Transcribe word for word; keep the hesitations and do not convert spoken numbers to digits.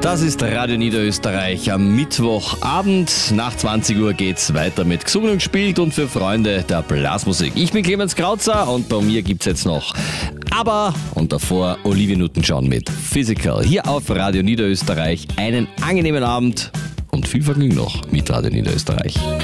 Das ist Radio Niederösterreich am Mittwochabend. Nach zwanzig Uhr geht's weiter mit Gesungen und gespielt und für Freunde der Blasmusik. Ich bin Clemens Krauzer und bei mir gibt's jetzt noch ABBA und davor Olivia Newton-John mit Physical. Hier auf Radio Niederösterreich einen angenehmen Abend und viel Vergnügen noch mit Radio Niederösterreich.